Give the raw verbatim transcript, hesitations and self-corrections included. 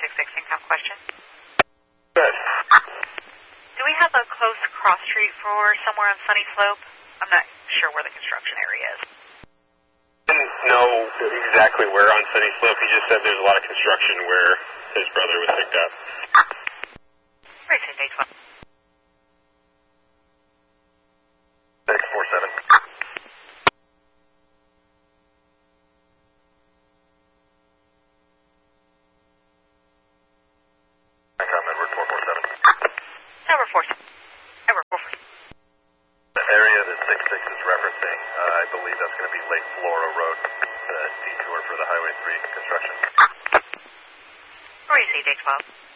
six six income question. Good. Do we have a close cross street for somewhere on Sunny Slope? I'm not sure where the construction area is. Didn't know exactly where on Sunny Slope. He just said there's a lot of construction where his brother was picked up. Right, say day twelve. six four seven. Edward four four seven. Number four seven. Number four four seven. The area that six six is referencing, uh, I believe that's going to be Lake Flora Road, the detour for the Highway three construction. Right, say day twelve.